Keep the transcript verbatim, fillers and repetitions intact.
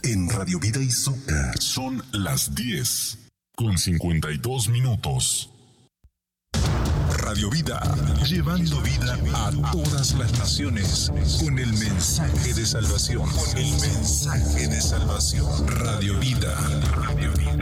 en Radio Vida Izuka. Son las diez con cincuenta y dos minutos. Radio Vida, llevando vida a todas las naciones con el mensaje de salvación. Con el mensaje de salvación. Radio Vida. Radio Vida.